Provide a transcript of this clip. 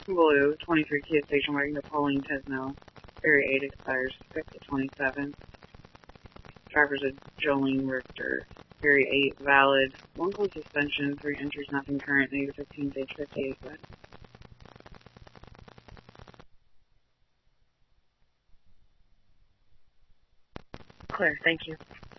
Blue, 23 Kia station wagon to Pauline Tesno. Ferry 8 expires 6/27. Drivers of Jolene Richter. Ferry 8 valid. 1 closed suspension, 3 entries, nothing current, -15, age 58 wet. Clear, thank you.